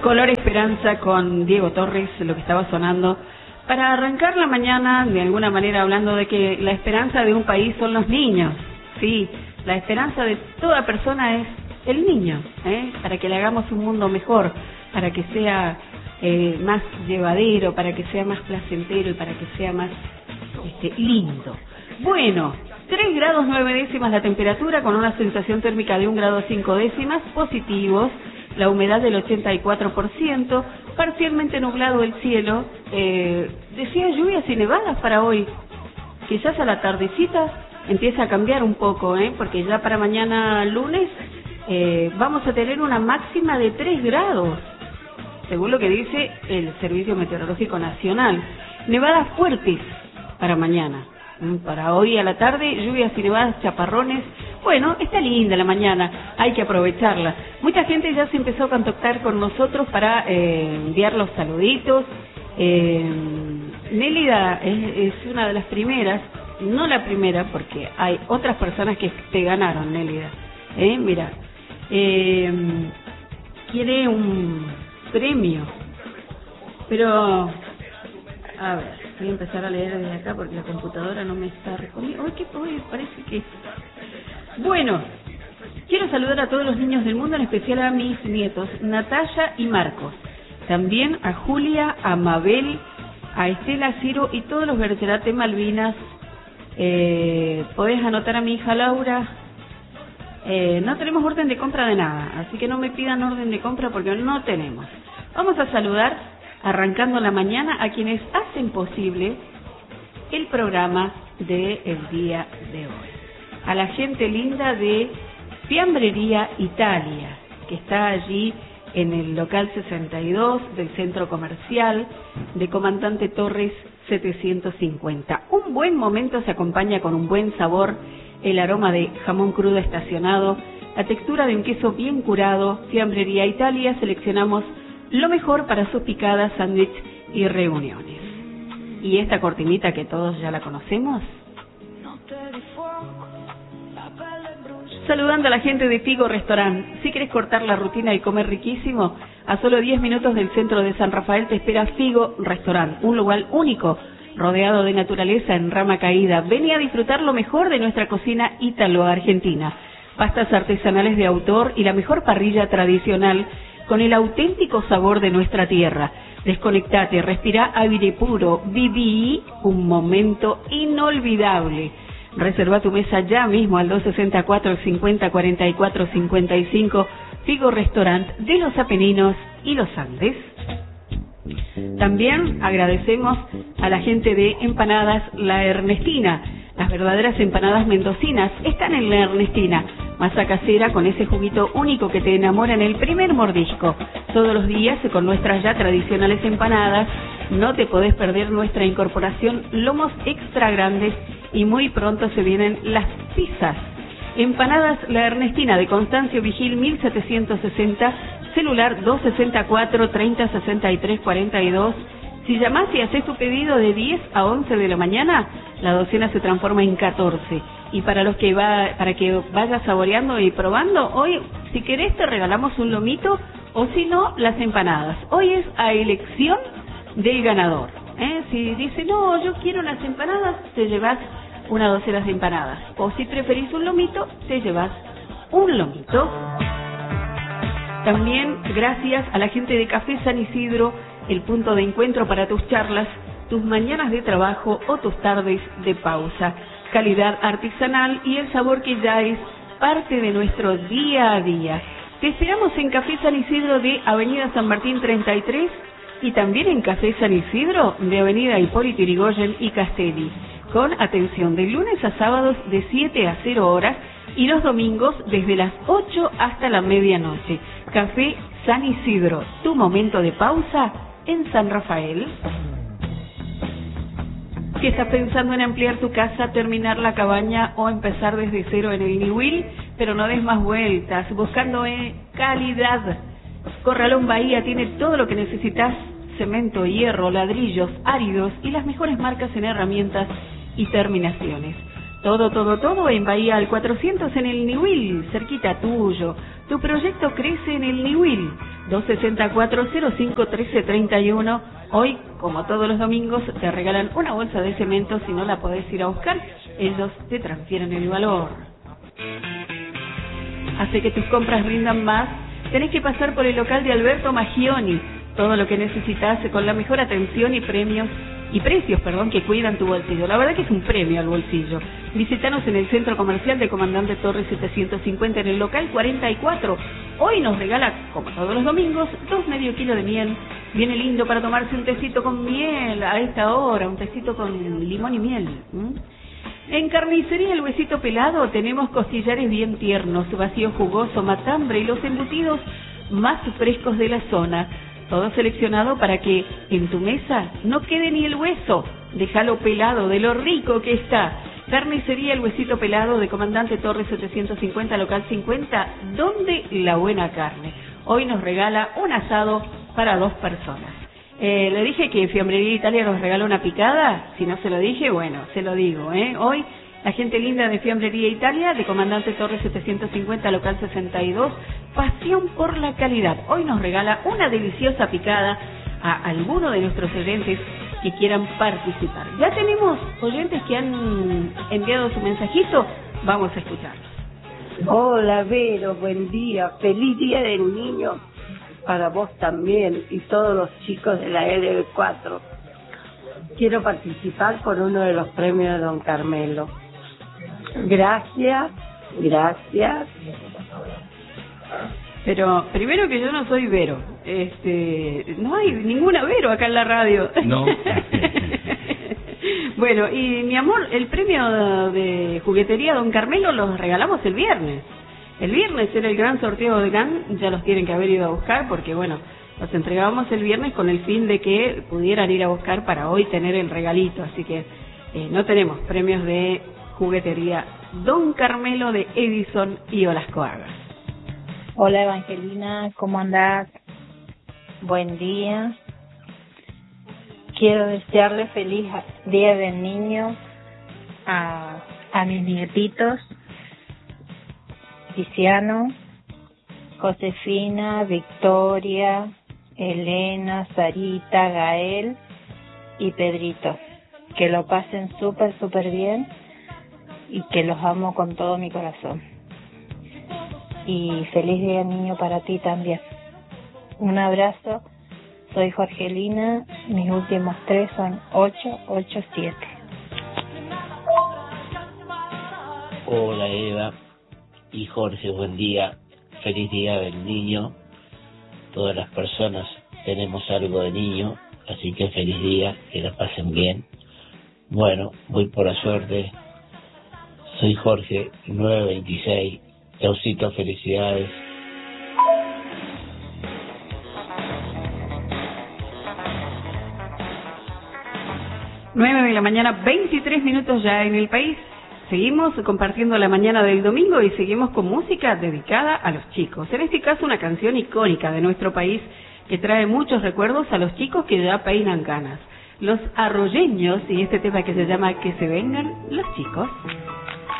Color Esperanza con Diego Torres, lo que estaba sonando. Para arrancar la mañana, de alguna manera hablando de que la esperanza de un país son los niños. Sí, la esperanza de toda persona es el niño, para que le hagamos un mundo mejor, para que sea más llevadero, para que sea más placentero y para que sea más lindo. Bueno, 3 grados 9 décimas la temperatura, con una sensación térmica de 1 grado 5 décimas, positivos, la humedad del 84%, parcialmente nublado el cielo, decía lluvias y nevadas para hoy. Quizás a la tardecita empieza a cambiar un poco, porque ya para mañana lunes vamos a tener una máxima de 3 grados, según lo que dice el Servicio Meteorológico Nacional. Nevadas fuertes para mañana. Para hoy a la tarde, lluvias y nevadas, chaparrones. Bueno, está linda la mañana, hay que aprovecharla. Mucha gente ya se empezó a contactar con nosotros para enviar los saluditos. Nélida es una de las primeras, no la primera, porque hay otras personas que te ganaron, Nélida. Mira, quiere un premio, pero a ver, voy a empezar a leer desde acá porque la computadora no me está respondiendo. Hoy parece que... Bueno, quiero saludar a todos los niños del mundo, en especial a mis nietos, Natalia y Marcos. También a Julia, a Mabel, a Estela, Ciro y todos los Bercerate Malvinas. Podés anotar a mi hija Laura. No tenemos orden de compra de nada, así que no me pidan orden de compra porque no tenemos. Vamos a saludar, arrancando la mañana, a quienes hacen posible el programa del día de hoy. A la gente linda de Fiambrería Italia, que está allí en el local 62 del centro comercial de Comandante Torres 750. Un buen momento se acompaña con un buen sabor, el aroma de jamón crudo estacionado, la textura de un queso bien curado. Fiambrería Italia, seleccionamos lo mejor para sus picadas, sándwich y reuniones. Y esta cortinita que todos ya la conocemos. Saludando a la gente de Figo Restaurant. Si querés cortar la rutina y comer riquísimo, a solo 10 minutos del centro de San Rafael te espera Figo Restaurant, un lugar único, rodeado de naturaleza en rama caída. Ven a disfrutar lo mejor de nuestra cocina ítalo-argentina. Pastas artesanales de autor y la mejor parrilla tradicional con el auténtico sabor de nuestra tierra. Desconectate, respira aire puro, viví un momento inolvidable. Reserva tu mesa ya mismo al 264 50 44 55, Figo Restaurant de los Apeninos y los Andes. También agradecemos a la gente de Empanadas La Ernestina. Las verdaderas empanadas mendocinas están en La Ernestina. Masa casera con ese juguito único que te enamora en el primer mordisco. Todos los días con nuestras ya tradicionales empanadas. No te podés perder nuestra incorporación, lomos extra grandes, y muy pronto se vienen las pizzas. Empanadas La Ernestina de Constancio Vigil 1760, celular 264 30 63 42. Si llamás y haces tu pedido de 10 a 11 de la mañana, la docena se transforma en 14. Y para los que para que vayas saboreando y probando, hoy, si querés, te regalamos un lomito, o si no, las empanadas. Hoy es a elección del ganador. Si dice, no, yo quiero las empanadas, te llevas una docena de empanadas. O si preferís un lomito, te llevas un lomito. También gracias a la gente de Café San Isidro, el punto de encuentro para tus charlas, tus mañanas de trabajo o tus tardes de pausa. Calidad artesanal y el sabor que ya es parte de nuestro día a día. Te esperamos en Café San Isidro de Avenida San Martín 33 y también en Café San Isidro de Avenida Hipólito Yrigoyen y Castelli, con atención de lunes a sábados de 7 a 0 horas y los domingos desde las 8 hasta la medianoche. Café San Isidro, tu momento de pausa en San Rafael. Si estás pensando en ampliar tu casa, terminar la cabaña o empezar desde cero en el Niwil, pero no des más vueltas, buscando calidad. Corralón Bahía tiene todo lo que necesitas: cemento, hierro, ladrillos, áridos y las mejores marcas en herramientas y terminaciones. Todo en Bahía al 400 en el Niwil, cerquita tuyo. Tu proyecto crece en el Niwil. 264-05-1331. Hoy, como todos los domingos, te regalan una bolsa de cemento. Si no la podés ir a buscar, ellos te transfieren el valor. Hace que tus compras rindan más. Tenés que pasar por el local de Alberto Maggioni. Todo lo que necesitas con la mejor atención y precios que cuidan tu bolsillo. La verdad que es un premio al bolsillo. Visítanos en el Centro Comercial de Comandante Torres 750 en el local 44. Hoy nos regala, como todos los domingos, 2 medio kilos de miel. Viene lindo para tomarse un tecito con miel a esta hora, un tecito con limón y miel. En Carnicería El Huesito Pelado tenemos costillares bien tiernos, vacío jugoso, matambre y los embutidos más frescos de la zona. Todo seleccionado para que en tu mesa no quede ni el hueso. Déjalo pelado de lo rico que está. Carnicería El Huesito Pelado de Comandante Torres 750, local 50, donde la buena carne. Hoy nos regala un asado para 2 personas. Le dije que Fiambrería Italia nos regala una picada. Si no se lo dije, bueno, se lo digo. Hoy la gente linda de Fiambrería Italia, de Comandante Torres 750, local 62, pasión por la calidad. Hoy nos regala una deliciosa picada a alguno de nuestros oyentes que quieran participar. Ya tenemos oyentes que han enviado su mensajito, vamos a escucharlos. Hola Vero, buen día, feliz día del niño para vos también y todos los chicos de la LB4. Quiero participar por uno de los premios de Don Carmelo. Gracias. Pero primero que yo no soy Vero, no hay ninguna Vero acá en la radio. No. Bueno, y mi amor, el premio de juguetería Don Carmelo los regalamos el viernes. El viernes era el gran sorteo de GAN, ya los tienen que haber ido a buscar porque bueno, los entregábamos el viernes con el fin de que pudieran ir a buscar para hoy tener el regalito, así que no tenemos premios de juguetería Don Carmelo de Edison y Olasco Argas. Hola Evangelina, ¿cómo andás? Buen día. Quiero desearle feliz Día del Niño a mis nietitos, Tiziano, Josefina, Victoria, Elena, Sarita, Gael y Pedrito. Que lo pasen súper bien y que los amo con todo mi corazón. Y feliz Día del Niño para ti también. Un abrazo, soy Jorgelina, mis últimos 3 son 887. Hola Eva y Jorge, buen día, feliz Día del Niño. Todas las personas tenemos algo de niño, así que feliz día, que la pasen bien. Bueno, voy por la suerte, soy Jorge, 926, Chaucito, felicidades. 9 de la mañana, 23 minutos ya en el país. Seguimos compartiendo la mañana del domingo y seguimos con música dedicada a los chicos. En este caso, una canción icónica de nuestro país que trae muchos recuerdos a los chicos que ya peinan canas. Los Arroyeños y este tema que se llama Que se vengan los chicos.